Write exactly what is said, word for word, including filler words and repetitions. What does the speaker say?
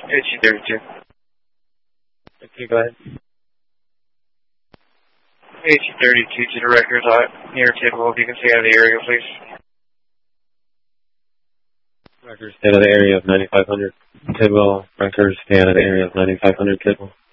H thirty-two. Okay, go ahead. H thirty-two to the records uh, near Tidwell. If you can stay out of the area, please. Records stay out of the area of ninety-five hundred Tidwell. Records stay out of the area of ninety-five hundred Tidwell.